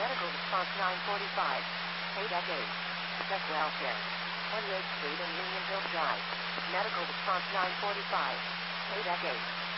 Medical response 945. Pay decade. Check welfare. 28th Street and Unionville Drive. Medical response 945. Pay decade.